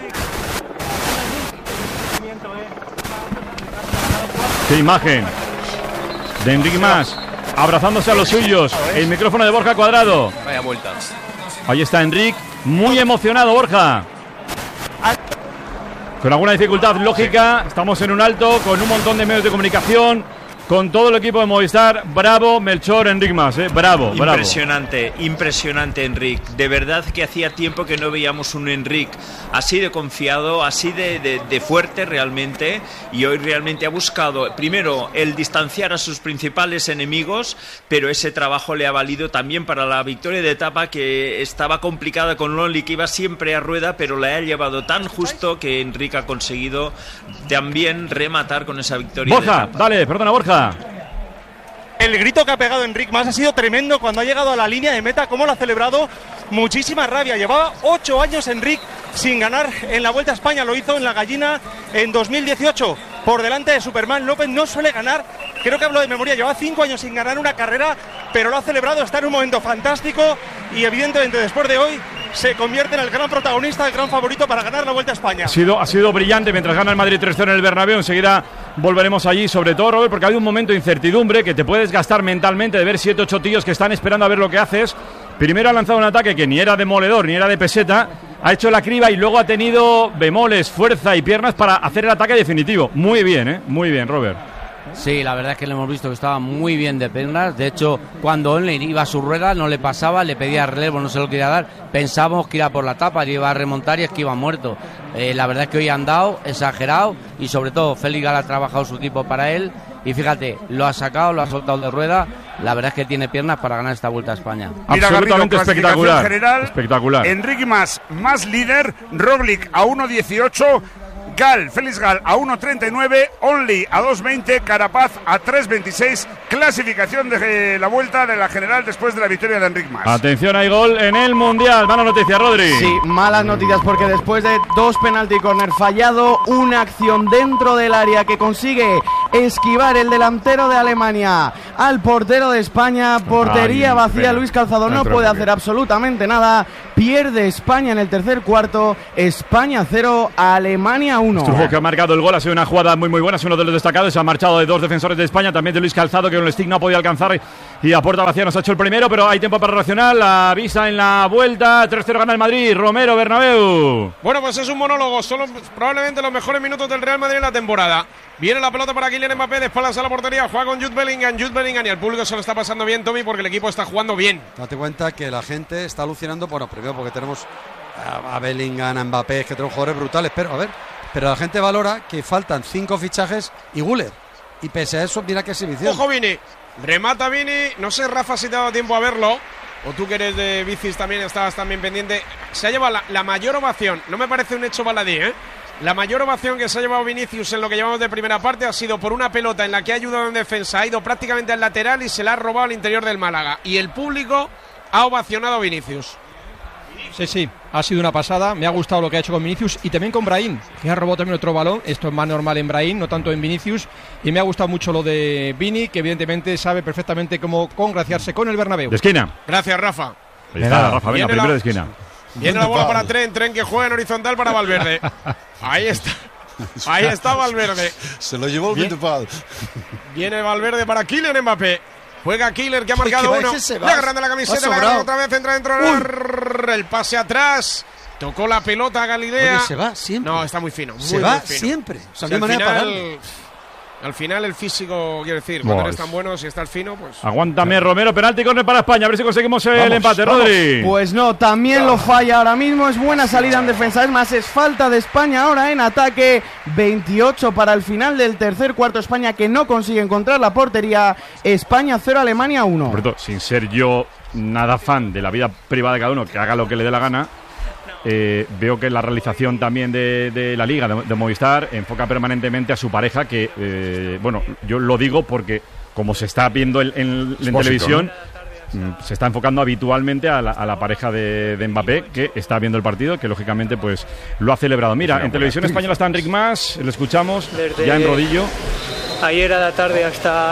Speaker 3: Qué imagen de Enric Mas abrazándose a los suyos. El micrófono de Borja Cuadrado.
Speaker 13: Vaya vueltas.
Speaker 3: Ahí está Enric, muy emocionado, Borja. Con alguna dificultad lógica, estamos en un alto, con un montón de medios de comunicación, con todo el equipo de Movistar. Bravo, Melchor, Enric Mas, bravo.
Speaker 15: Impresionante Enric. De verdad que hacía tiempo que no veíamos un Enric así de confiado, así de fuerte realmente, y hoy realmente ha buscado primero el distanciar a sus principales enemigos, pero ese trabajo le ha valido también para la victoria de etapa, que estaba complicada con Onley, que iba siempre a rueda, pero la ha llevado tan justo que Enric ha conseguido también rematar con esa victoria.
Speaker 3: Borja, dale, perdona Borja.
Speaker 16: El grito que ha pegado Enric Mas ha sido tremendo cuando ha llegado a la línea de meta, cómo lo ha celebrado, muchísima rabia. Llevaba 8 años Enric sin ganar en la Vuelta a España, lo hizo en la Gallina en 2018, por delante de Superman López. No suele ganar, creo que hablo de memoria, llevaba 5 años sin ganar una carrera, pero lo ha celebrado, está en un momento fantástico y evidentemente después de hoy se convierte en el gran protagonista, el gran favorito para ganar la Vuelta a España.
Speaker 3: Ha sido brillante mientras gana el Madrid 3-0 en el Bernabéu. Enseguida volveremos allí, sobre todo, Robert, porque hay un momento de incertidumbre que te puedes gastar mentalmente, de ver 7-8 tíos que están esperando a ver lo que haces. Primero ha lanzado un ataque que ni era demoledor ni era de peseta, ha hecho la criba y luego ha tenido bemoles, fuerza y piernas para hacer el ataque definitivo. Muy bien, muy bien, Robert.
Speaker 12: Sí, la verdad es que lo hemos visto que estaba muy bien de piernas. De hecho, cuando Onley iba a su rueda no le pasaba, le pedía relevo, no se lo quería dar. Pensábamos que iba por la etapa, iba a remontar y es que iba muerto. La verdad es que hoy han dado, exagerado, y sobre todo Félix Gall ha trabajado su equipo para él. Y fíjate, lo ha sacado, lo ha soltado de rueda. La verdad es que tiene piernas para ganar esta Vuelta a España.
Speaker 2: Mira,
Speaker 3: absolutamente
Speaker 2: Garrido,
Speaker 3: espectacular.
Speaker 2: General,
Speaker 3: espectacular.
Speaker 2: Enric Mas líder, Roglič a 1.18. Gal, Félix Gal a 1.39, Only a 2.20, Carapaz a 3.26, clasificación de la vuelta de la general después de la victoria de Enric Mas.
Speaker 3: Atención, hay gol en el Mundial. Mala noticia, Rodri.
Speaker 8: Sí, malas noticias porque después de 2 penalti corner fallado, una acción dentro del área que consigue esquivar el delantero de Alemania al portero de España, portería vacía, Luis Calzado no puede hacer absolutamente nada, pierde España en el tercer cuarto, España 0, Alemania 1.
Speaker 3: Strujo, que ha marcado el gol, ha sido una jugada muy buena, es uno de los destacados, se ha marchado de 2 defensores de España, también de Luis Calzado, que con el stick no ha podido alcanzar y a puerta vacía nos ha hecho el primero, pero hay tiempo para reaccionar, la vista en la vuelta, 3-0 gana el Madrid, Romero, Bernabéu.
Speaker 1: Bueno, pues es un monólogo, son probablemente los mejores minutos del Real Madrid en la temporada. Viene la pelota para Kylian Mbappé, de espaldas a la portería, juega con Jude Bellingham y al público se lo está pasando bien, Tommy, porque el equipo está jugando bien.
Speaker 6: Date cuenta que la gente está alucinando, bueno, primero porque tenemos a Bellingham, a Mbappé, que tenemos jugadores brutales, pero la gente valora que faltan 5 fichajes y Güler. Y pese a eso, mira qué exhibición.
Speaker 1: Ojo Vini, remata Vini, no sé Rafa si te ha dado tiempo a verlo, o tú que eres de bicis también estabas también pendiente. Se ha llevado la mayor ovación, no me parece un hecho baladí, La mayor ovación que se ha llevado Vinicius en lo que llevamos de primera parte ha sido por una pelota en la que ha ayudado en defensa, ha ido prácticamente al lateral y se la ha robado al interior del Málaga. Y el público ha ovacionado a Vinicius.
Speaker 9: Sí, ha sido una pasada, me ha gustado lo que ha hecho con Vinicius y también con Brahim, que ha robado también otro balón, esto es más normal en Brahim, no tanto en Vinicius, y me ha gustado mucho lo de Vini, que evidentemente sabe perfectamente cómo congraciarse con el Bernabéu.
Speaker 3: De esquina.
Speaker 1: Gracias, Rafa.
Speaker 3: Ahí está, Rafa, venga, primero de esquina.
Speaker 1: Viene la bola para Tren que juega en horizontal para Valverde. Ahí está Valverde.
Speaker 17: Se lo llevó el Vitupal.
Speaker 1: Viene Valverde para Kylian Mbappé. Juega Killer, que ha marcado uno. Le agarrando la camiseta, la agarra otra vez, entra dentro. El pase atrás. Tocó la pelota a Galilea.
Speaker 6: Oye, se va siempre.
Speaker 1: No, está muy fino.
Speaker 6: Se va siempre.
Speaker 1: O sea, al final el físico, quiero decir, cuando eres tan bueno, si está el fino, pues...
Speaker 3: Aguántame, Romero, penalti córner para España, a ver si conseguimos el empate, Rodri.
Speaker 8: Pues no, también lo falla ahora mismo, es buena salida en defensa, es más, es falta de España ahora en ataque, 28 para el final del tercer cuarto, España que no consigue encontrar la portería, España 0, Alemania 1.
Speaker 3: Por cierto, sin ser yo nada fan de la vida privada de cada uno, que haga lo que le dé la gana, veo que la realización también de la Liga, de Movistar, enfoca permanentemente a su pareja, que, bueno, yo lo digo porque como se está viendo en televisión, ¿no? Se está enfocando habitualmente a la pareja de Mbappé, que está viendo el partido, que lógicamente pues lo ha celebrado. Mira, en televisión española está Enric Mas, lo escuchamos desde ya en rodillo.
Speaker 18: Ayer a la tarde hasta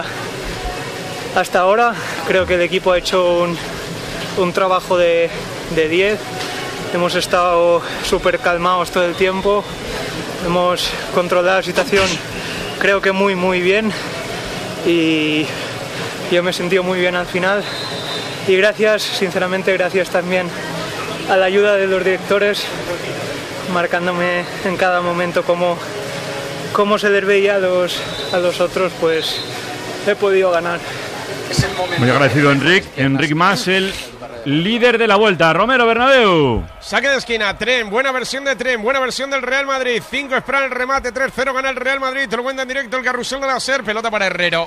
Speaker 18: ahora, creo que el equipo ha hecho un trabajo de 10. Hemos estado súper calmados todo el tiempo, hemos controlado la situación creo que muy bien y yo me he sentido muy bien al final y sinceramente gracias también a la ayuda de los directores, marcándome en cada momento cómo se les veía a los otros, pues he podido ganar.
Speaker 3: Muy agradecido Enric Mas, el líder de la vuelta. Romero, Bernabéu.
Speaker 1: Saque de esquina, Tren, buena versión de Tren, buena versión del Real Madrid. 5 esperan el remate, 3-0 gana el Real Madrid. Te lo cuenta en directo el carrusel de la SER. Pelota para Herrero.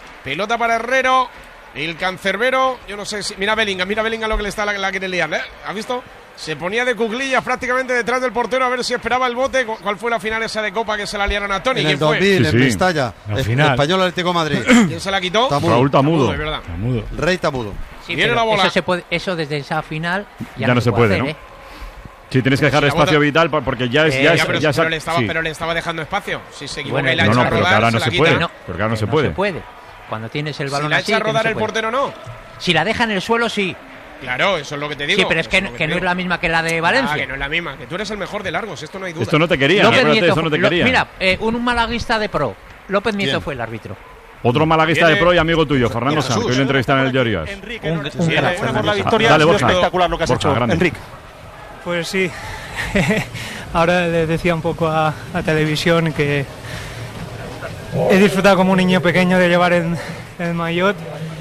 Speaker 1: El cancerbero, yo no sé si... Mira Bellingham lo que le está la quiere liar, ¿eh? ¿Has visto? Se ponía de cuclillas prácticamente detrás del portero a ver si esperaba el bote. ¿Cuál fue la final esa de Copa que se la liaron a Toni?
Speaker 6: En el 2000, en Mestalla. Español Atlético de Madrid.
Speaker 1: ¿Quién se la quitó?
Speaker 3: Raúl Tamudo.
Speaker 1: De verdad.
Speaker 6: Rey Tamudo.
Speaker 5: Sí, viene la bola. Eso desde esa final ya
Speaker 3: no se puede
Speaker 5: hacer,
Speaker 3: ¿no? Sí, tienes que dejar espacio vital porque ya es...
Speaker 1: Pero le estaba dejando espacio. Si se equivoca y la
Speaker 3: echa
Speaker 1: a rodar,
Speaker 3: pero que ahora no se puede.
Speaker 5: Porque ahora no se puede. Cuando tienes el balón así...
Speaker 1: Si la echa a rodar el portero, no.
Speaker 5: Si la deja en el suelo, sí.
Speaker 1: Claro, eso es lo que te digo.
Speaker 5: Sí, pero es que no es la misma que la de Valencia.
Speaker 1: Que no es la misma, que tú eres el mejor de largos, esto no hay duda.
Speaker 3: Esto no te quería,
Speaker 5: Mira, un malaguista de pro. López Nieto fue el árbitro.
Speaker 3: Otro malaguista de pro y amigo tuyo, Fernando Sanz, que hoy lo entrevistan en el Diarios.
Speaker 19: Enrique, por la victoria, ha sido espectacular lo que has hecho, Enrique.
Speaker 18: Pues sí, ahora le decía un poco a televisión que he disfrutado como un niño pequeño de llevar el maillot.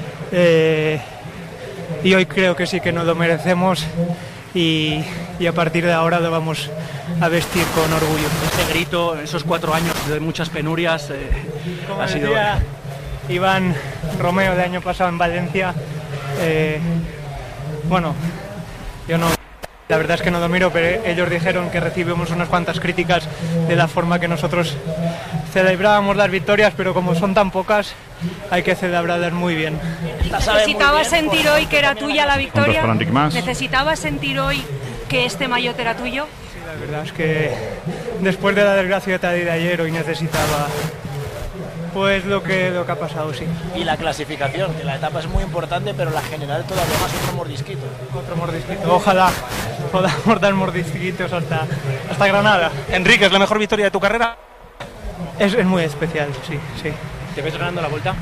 Speaker 18: Y hoy creo que sí que nos lo merecemos y a partir de ahora lo vamos a vestir con orgullo.
Speaker 19: Este grito, esos 4 años de muchas penurias,
Speaker 18: ha sido... Iván Romeo el año pasado en Valencia, bueno, yo no La verdad es que no lo miro, pero ellos dijeron que recibimos unas cuantas críticas de la forma que nosotros celebrábamos las victorias, pero como son tan pocas, hay que celebrarlas muy bien.
Speaker 17: ¿Necesitabas sentir hoy que era tuya la victoria? ¿Necesitabas sentir hoy que este maillot era tuyo?
Speaker 18: Sí, la verdad es que después de la desgracia de ayer, hoy necesitaba pues lo que ha pasado, sí.
Speaker 20: Y la clasificación, que la etapa es muy importante, pero la general todavía más otro mordisquito.
Speaker 18: Otro mordisquito. Ojalá podamos dar mordisquitos hasta Granada.
Speaker 19: Enrique, ¿es la mejor victoria de tu carrera?
Speaker 18: Es muy especial, sí.
Speaker 20: ¿Te ves ganando la vuelta?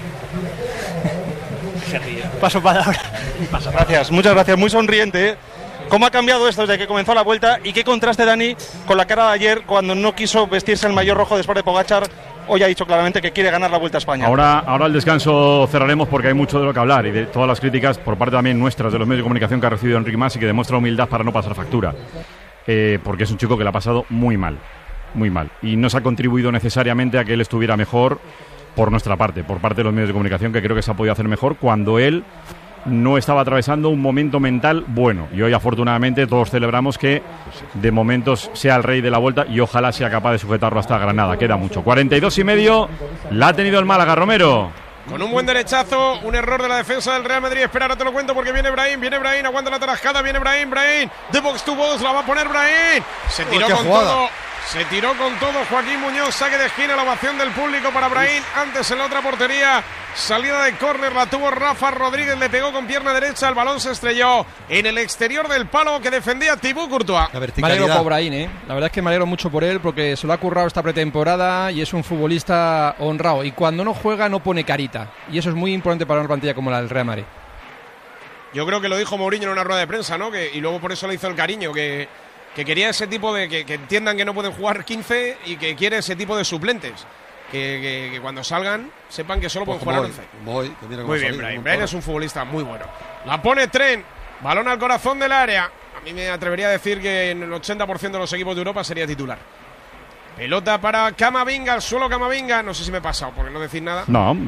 Speaker 20: Se ríe.
Speaker 18: Paso palabra.
Speaker 19: Gracias, muchas gracias, muy sonriente, ¿eh? ¿Cómo ha cambiado esto desde que comenzó la vuelta? ¿Y qué contraste, Dani, con la cara de ayer cuando no quiso vestirse el maillot rojo después de Pogačar? Hoy ha dicho claramente que quiere ganar la Vuelta a España.
Speaker 3: Ahora al descanso cerraremos porque hay mucho de lo que hablar y de todas las críticas por parte también nuestras de los medios de comunicación que ha recibido Enric Mas y que demuestra humildad para no pasar factura. Porque es un chico que le ha pasado muy mal. Y no se ha contribuido necesariamente a que él estuviera mejor por nuestra parte, por parte de los medios de comunicación, que creo que se ha podido hacer mejor cuando él no estaba atravesando un momento mental bueno. Y hoy, afortunadamente, todos celebramos que de momentos sea el rey de la Vuelta y ojalá sea capaz de sujetarlo hasta Granada. Queda mucho. 42,5. La ha tenido el Málaga, Romero.
Speaker 1: Con un buen derechazo, un error de la defensa del Real Madrid. Espera, ahora te lo cuento porque viene Brahim, aguanta la tarascada, viene Brahim, de box to box, la va a poner Brahim. Se tiró con todo. Se tiró con todo Joaquín Muñoz, saque de esquina, la ovación del público para Brahim. Antes en la otra portería, salida de córner, la tuvo Rafa Rodríguez, le pegó con pierna derecha, el balón se estrelló en el exterior del palo que defendía Thibaut Courtois.
Speaker 9: Me alegro por Brahim, la verdad es que me alegro mucho por él porque se lo ha currado esta pretemporada y es un futbolista honrado. Y cuando no juega no pone carita. Y eso es muy importante para una plantilla como la del Real Madrid.
Speaker 1: Yo creo que lo dijo Mourinho en una rueda de prensa, ¿no? Y luego por eso le hizo el cariño, que quería ese tipo de... Que entiendan que no pueden jugar 15 y que quiere ese tipo de suplentes. Que cuando salgan sepan que solo pueden jugar 11. Muy bien, Brahim es un futbolista muy bueno. La pone Trent, balón al corazón del área. A mí me atrevería a decir que en el 80% de los equipos de Europa sería titular. Pelota para Camavinga, al suelo Camavinga. No sé si me he pasado, porque no decir nada.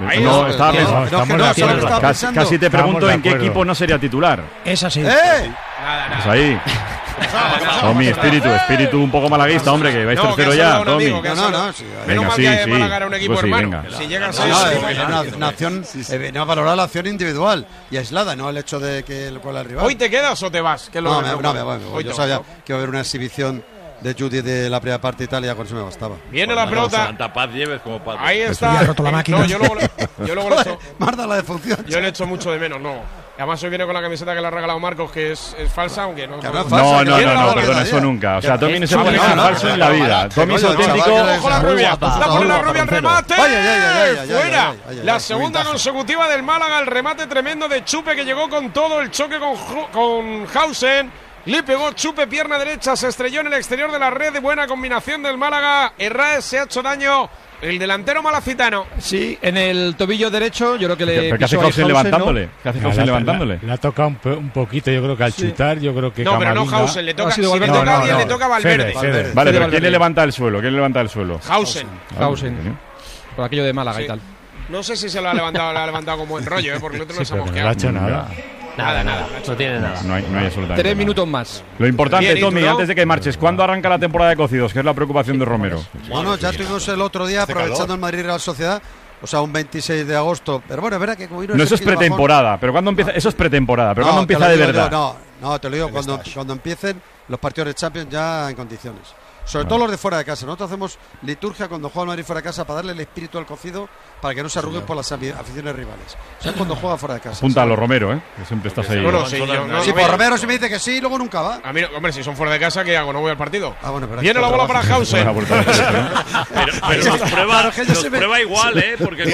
Speaker 3: Casi te pregunto en qué equipo no sería titular.
Speaker 5: Es así.
Speaker 1: Nada.
Speaker 3: Es ahí. Tommy, espíritu un poco malaguista, hombre, que vais tercero ya, Tommy.
Speaker 1: Menos mal que Málaga era un equipo hermano. Si llegas a
Speaker 6: una acción, no valorar la acción individual y aislada, no el hecho de que el cual el rival.
Speaker 1: ¿Hoy te quedas o te vas?
Speaker 6: No, me voy. Yo sabía que iba a haber una exhibición de Judy de la primera parte Italia, con eso me bastaba.
Speaker 1: Viene la pelota.
Speaker 4: Santa Paz lleves como padre.
Speaker 1: Ahí está.
Speaker 5: Ya ha roto la máquina.
Speaker 1: No, yo luego le echo.
Speaker 6: Marta la defunción.
Speaker 1: Yo le echo mucho de menos, no. Además hoy viene con la camiseta que le ha regalado Marcos, que es falsa, aunque no.
Speaker 3: No, perdón, eso nunca. O sea, Tommy no se puede ser falso en la vida. Tommy es auténtico.
Speaker 1: Ojo la rubia. La pone la rubia al remate. Fuera. La segunda consecutiva del Málaga, el remate tremendo de Chupe que llegó con todo el choque con Hausen. Le pegó Chupe, pierna derecha, se estrelló en el exterior de la red. De buena combinación del Málaga. Herráez se ha hecho daño. El delantero malacitano.
Speaker 9: Sí, en el tobillo derecho, yo creo que le.
Speaker 3: ¿Pero qué hace Hausen levantándole? ¿no? ¿Qué hace Hausen levantándole?
Speaker 7: Le ha tocado un poquito, yo creo que al chutar, yo creo que.
Speaker 1: No, pero no Hausen, le toca. Si le toca a alguien, le toca a Valverde.
Speaker 3: Vale, pero ¿quién le levanta el suelo?
Speaker 1: Hausen.
Speaker 9: Por aquello de Málaga y tal.
Speaker 1: No sé si se lo ha levantado con buen rollo, porque el otro no se ha mosqueado.
Speaker 7: No ha hecho nada.
Speaker 14: Nada, no tiene nada.
Speaker 3: No hay absolutamente
Speaker 9: 3 minutos más.
Speaker 3: Lo importante, Tommy, antes de que marches, ¿cuándo arranca la temporada de cocidos? Que es la preocupación de Romero.
Speaker 6: Bueno, ya tuvimos el otro día, aprovechando el Madrid Real Sociedad, o sea, un 26 de agosto. Pero bueno, es verdad que como
Speaker 3: no, eso es pretemporada, pero ¿cuándo empieza? Eso es pretemporada, pero ¿cuándo empieza de verdad?
Speaker 6: No, te lo digo, cuando empiecen los partidos de Champions ya en condiciones. Sobre todo los de fuera de casa. Nosotros hacemos liturgia cuando juega el Madrid fuera de casa para darle el espíritu al cocido, para que no se arruguen por las aficiones rivales. O sea, cuando juega fuera de casa.
Speaker 3: Apúntalo, Romero, que siempre estás ahí.
Speaker 6: Sí, por Romero si me dice que sí, luego nunca va.
Speaker 1: A mí, hombre, si son fuera de casa, ¿qué hago? No voy al partido.
Speaker 6: Bueno,
Speaker 1: viene la bola para Hausen.
Speaker 4: Pero los prueba igual, Porque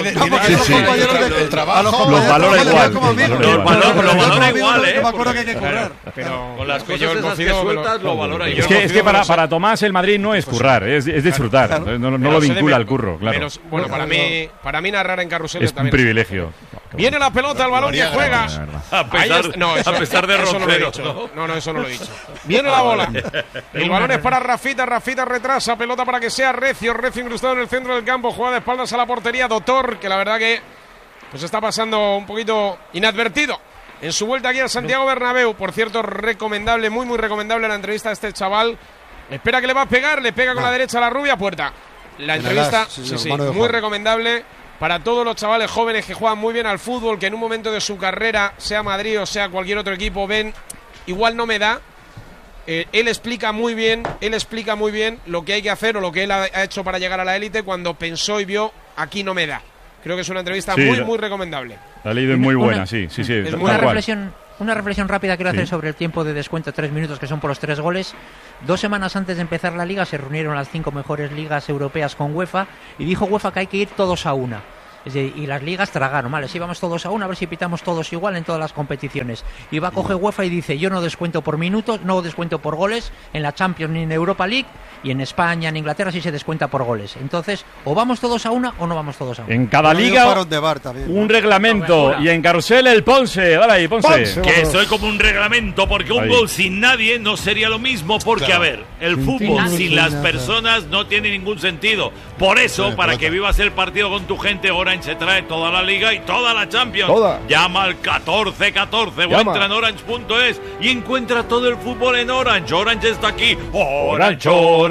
Speaker 3: los valora igual.
Speaker 4: Los valora igual,
Speaker 6: No me acuerdo que hay que cobrar.
Speaker 4: Pero con las cosas esas que sueltas, lo valora igual.
Speaker 3: Es que para Tomás el Madrid no es currar, es disfrutar. No lo vincula al curro, claro.
Speaker 1: Bueno, para mí narrar en carrusel
Speaker 3: es un privilegio.
Speaker 1: Viene la pelota, el balón que juega.
Speaker 4: A pesar de Romero.
Speaker 1: No, eso no lo he dicho. Viene la bola. El balón es para Rafita retrasa, pelota para que sea Recio incrustado en el centro del campo, juega de espaldas a la portería, Doctor, que la verdad que pues está pasando un poquito inadvertido en su vuelta aquí a Santiago Bernabéu. Por cierto, recomendable, muy recomendable la entrevista a este chaval. Espera que le va a pegar, le pega con la derecha a la rubia, puerta. La entrevista, muy recomendable para todos los chavales jóvenes que juegan muy bien al fútbol, que en un momento de su carrera, sea Madrid o sea cualquier otro equipo, ven, igual no me da. Él explica muy bien lo que hay que hacer o lo que él ha hecho para llegar a la élite cuando pensó y vio, aquí no me da. Creo que es una entrevista muy recomendable.
Speaker 3: La ley es muy buena, sí.
Speaker 5: Es una reflexión rápida quiero hacer sobre el tiempo de descuento, 3 minutos, que son por los 3 goles. 2 semanas antes de empezar la liga se reunieron las 5 mejores ligas europeas con UEFA y dijo UEFA que hay que ir todos a una. Y las ligas tragaron, vale, si vamos todos a una, a ver si pitamos todos igual en todas las competiciones. Y va a coger UEFA y dice, yo no descuento por minutos, no descuento por goles en la Champions ni en Europa League, y en España, en Inglaterra sí se descuenta por goles. Entonces, o vamos todos a una o no vamos todos a una.
Speaker 3: En cada liga un reglamento, y en carrusel el Ponce. Dale ahí, Ponce.
Speaker 4: Que soy como un reglamento, porque un gol sin nadie no sería lo mismo, porque a ver, el fútbol sin las personas no tiene ningún sentido. Por eso, para que vivas el partido con tu gente, Orange se trae toda la liga y toda la Champions. Llama al 1414 o entra en orange.es y encuentra todo el fútbol en Orange. Orange está aquí. Orange,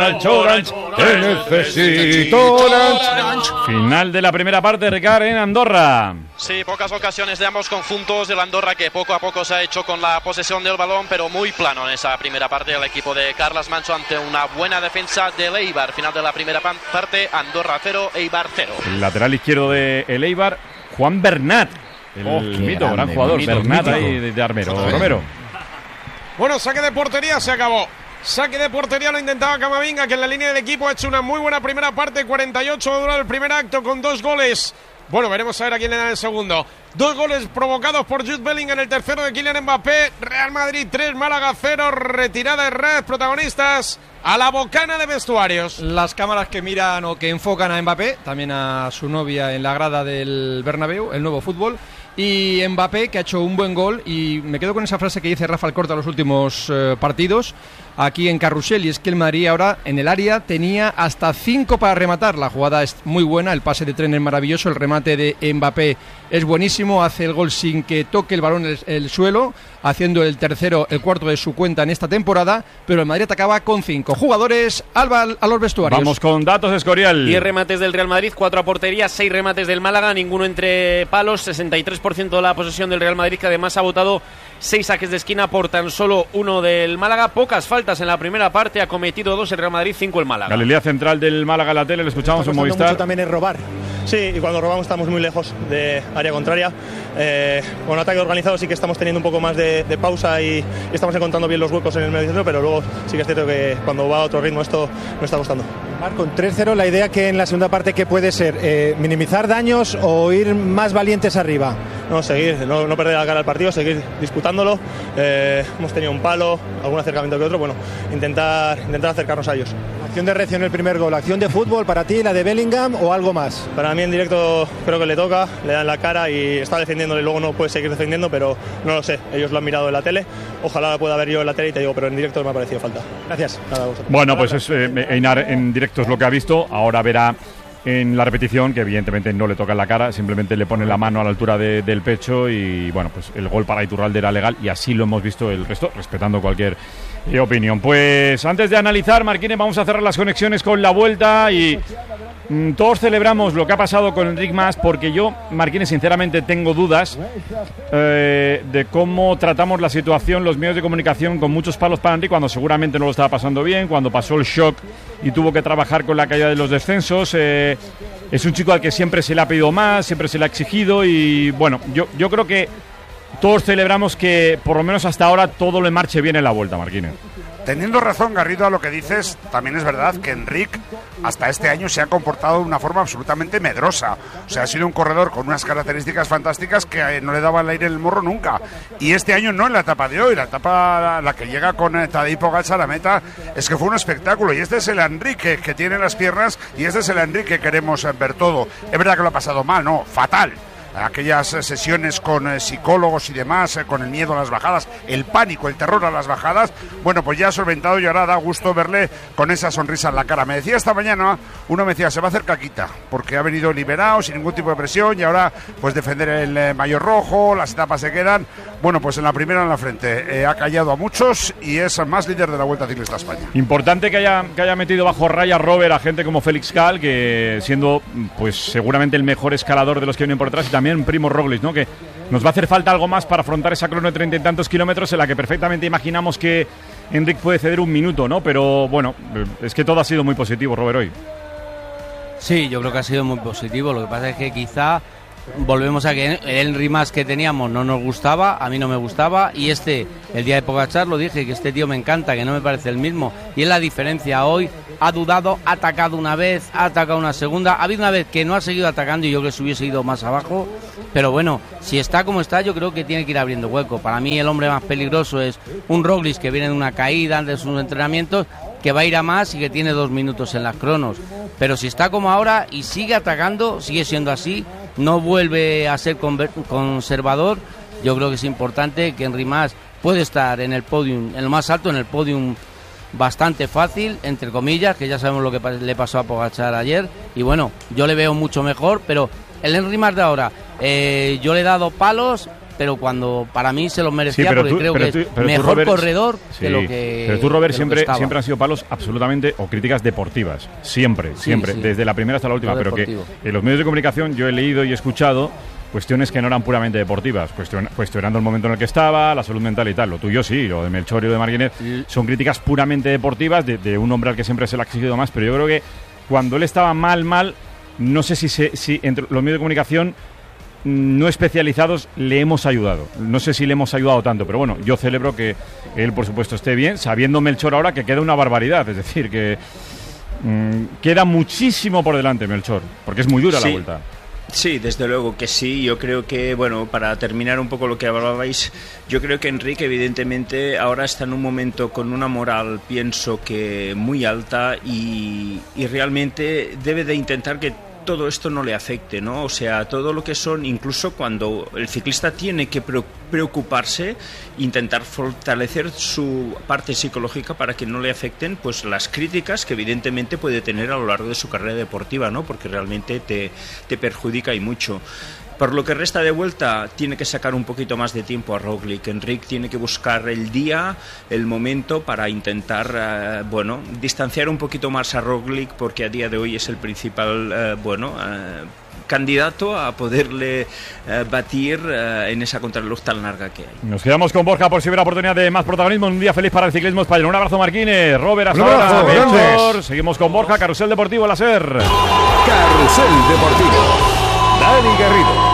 Speaker 3: te necesito, Orange. Final de la primera parte, Ricard, en Andorra.
Speaker 16: Sí, pocas ocasiones de ambos conjuntos. El Andorra que poco a poco se ha hecho con la posesión del balón, pero muy plano en esa primera parte. El equipo de Carles Manso ante una buena defensa del Eibar. Final de la primera parte, Andorra 0, Eibar 0.
Speaker 3: El lateral izquierdo de el Eibar, Juan Bernat, el mito, gran jugador, Bernat ahí de Armero. Romero.
Speaker 1: Bueno, saque de portería, se acabó. Saque de portería lo intentaba Camavinga, que en la línea del equipo ha hecho una muy buena primera parte. 48 ha durado el primer acto con 2 goles. Bueno, veremos a ver a quién le dan el segundo. 2 goles provocados por Jude Bellingham, el tercero de Kylian Mbappé. Real Madrid 3, Málaga 0. Retirada de red, protagonistas a la bocana de vestuarios.
Speaker 9: Las cámaras que miran o que enfocan a Mbappé, también a su novia en la grada del Bernabéu, el nuevo fútbol. Y Mbappé, que ha hecho un buen gol, y me quedo con esa frase que dice Rafa Alcorta en los últimos partidos aquí en Carrusel, y es que el Madrid ahora en el área tenía hasta 5 para rematar. La jugada es muy buena, el pase de Tren es maravilloso, el remate de Mbappé es buenísimo, hace el gol sin que toque el balón el suelo, haciendo el cuarto de su cuenta en esta temporada, pero el Madrid atacaba con 5 jugadores. Alba, a los vestuarios.
Speaker 3: Vamos con datos, Escorial.
Speaker 13: 10 remates del Real Madrid, 4 a portería, 6 remates del Málaga, ninguno entre palos, 63% de la posesión del Real Madrid, que además ha votado 6 saques de esquina por tan solo 1 del Málaga. Pocas faltas en la primera parte, ha cometido 2 el Real Madrid, 5 el Málaga.
Speaker 3: Galilea central del Málaga en la tele, le escuchamos en Movistar.
Speaker 21: Mucho también es robar. Sí, y cuando robamos estamos muy lejos de área contraria. Con ataque organizado sí que estamos teniendo un poco más de pausa y estamos encontrando bien los huecos en el medio centro, pero luego sí que es cierto que cuando va a otro ritmo esto nos está costando. Marco, con 3-0, la idea que en la segunda parte, ¿qué puede ser? ¿Minimizar daños o ir más valientes arriba? No, seguir, no perder la cara al partido, seguir disputándolo. Hemos tenido un palo, algún acercamiento que otro, bueno, intentar acercarnos a ellos. ¿Acción de reacción el primer gol? ¿Acción de fútbol para ti, la de Bellingham o algo más? Para mí en directo creo que le toca, le dan la cara y está defendiéndole, luego no puede seguir defendiendo, pero no lo sé, ellos lo han mirado en la tele, ojalá la pueda ver yo en la tele y te digo, pero en directo me ha parecido falta. Gracias.
Speaker 3: Bueno, pues es Einar en directo es lo que ha visto, ahora verá en la repetición que evidentemente no le toca en la cara, simplemente le pone la mano a la altura del pecho y bueno, pues el gol para Iturralde era legal y así lo hemos visto el resto, respetando cualquier opinión. Pues antes de analizar, Marquines, vamos a cerrar las conexiones con la vuelta y todos celebramos lo que ha pasado con Enric Mas, porque yo, Marquines, sinceramente tengo dudas de cómo tratamos la situación, los medios de comunicación, con muchos palos para Enric, cuando seguramente no lo estaba pasando bien, cuando pasó el shock y tuvo que trabajar con la caída de los descensos. Es un chico al que siempre se le ha pedido más, siempre se le ha exigido y bueno, yo creo que todos celebramos que por lo menos hasta ahora todo le marche bien en la vuelta, Marquines.
Speaker 2: Teniendo razón, Garrido, a lo que dices, también es verdad que Enric hasta este año se ha comportado de una forma absolutamente medrosa. O sea, ha sido un corredor con unas características fantásticas que no le daba el aire en el morro nunca. Y este año no en la etapa de hoy, la etapa la que llega con Tadej Pogačar a la meta, es que fue un espectáculo. Y este es el Enric que tiene las piernas y este es el Enric que queremos ver todo. Es verdad que lo ha pasado mal, no, fatal. Aquellas sesiones con psicólogos y demás, con el miedo a las bajadas, el pánico, el terror a las bajadas, bueno, pues ya ha solventado y ahora da gusto verle con esa sonrisa en la cara. Me decía esta mañana, uno me decía, se va a hacer caquita, porque ha venido liberado, sin ningún tipo de presión, y ahora pues defender el maillot rojo, las etapas se quedan. Bueno, pues en la primera en la frente ha callado a muchos y es más líder de la Vuelta Ciclista a España.
Speaker 3: Importante que haya metido bajo raya Robert a gente como Félix Gal, que siendo pues seguramente el mejor escalador de los que vienen por detrás, y también Primo Roglic, ¿no? Que nos va a hacer falta algo más para afrontar esa crono de 30 y tantos kilómetros en la que perfectamente imaginamos que Enric puede ceder un minuto, ¿no? Pero bueno, es que todo ha sido muy positivo, Robert, hoy.
Speaker 12: Sí, yo creo que ha sido muy positivo. Lo que pasa es que quizá volvemos a que el Rimas que teníamos no nos gustaba, a mí no me gustaba, y el día de Pogačar lo dije, que este tío me encanta, que no me parece el mismo, y es la diferencia. Hoy ha dudado, ha atacado una vez, ha atacado una segunda, ha habido una vez que no ha seguido atacando y yo creo que se hubiese ido más abajo, pero bueno, si está como está, yo creo que tiene que ir abriendo hueco. Para mí el hombre más peligroso es un Roglic que viene de una caída antes de sus entrenamientos, que va a ir a más y que tiene 2 minutos en las cronos, pero si está como ahora y sigue atacando, sigue siendo así, no vuelve a ser conservador, yo creo que es importante que Enric Mas puede estar en el podium, en lo más alto, en el podium bastante fácil, entre comillas, que ya sabemos lo que le pasó a Pogačar ayer, y bueno, yo le veo mucho mejor, pero el Enric Mas de ahora, yo le he dado palos, pero cuando para mí se los merecía, sí, porque creo que es mejor Robert, corredor que lo que.
Speaker 3: Pero tú, Robert, siempre han sido palos absolutamente, o críticas deportivas. Siempre, sí, desde la primera hasta la última. Pero que en los medios de comunicación yo he leído y he escuchado cuestiones que no eran puramente deportivas, cuestionando el momento en el que estaba, la salud mental y tal. Lo tuyo sí, lo de Melchor y lo de Martínez son críticas puramente deportivas de un hombre al que siempre se le ha exigido más, pero yo creo que cuando él estaba mal, no sé si entre los medios de comunicación no especializados le hemos ayudado. No sé si le hemos ayudado tanto, pero bueno, yo celebro que él, por supuesto, esté bien, sabiendo Melchor ahora que queda una barbaridad, es decir, que queda muchísimo por delante Melchor, porque es muy dura la vuelta.
Speaker 15: Sí, desde luego que sí. Yo creo que, bueno, para terminar un poco lo que hablabais, yo creo que Enric evidentemente ahora está en un momento con una moral, pienso que muy alta, y realmente debe de intentar que todo esto no le afecte, ¿no? O sea, todo lo que son, incluso cuando el ciclista tiene que preocuparse, intentar fortalecer su parte psicológica para que no le afecten pues las críticas que evidentemente puede tener a lo largo de su carrera deportiva, ¿no? Porque realmente te perjudica y mucho. Por lo que resta de vuelta, tiene que sacar un poquito más de tiempo a Roglic. Enric tiene que buscar el día, el momento para intentar, distanciar un poquito más a Roglic, porque a día de hoy es el principal, candidato a poderle batir en esa contrarreloj tan larga que hay.
Speaker 3: Nos quedamos con Borja por si hubiera oportunidad de más protagonismo en un día feliz para el ciclismo español. Un abrazo, Marquínez. Robert, hasta ahora. Seguimos con Borja, Carrusel Deportivo, la SER.
Speaker 11: Carrusel Deportivo. Dani Garrido.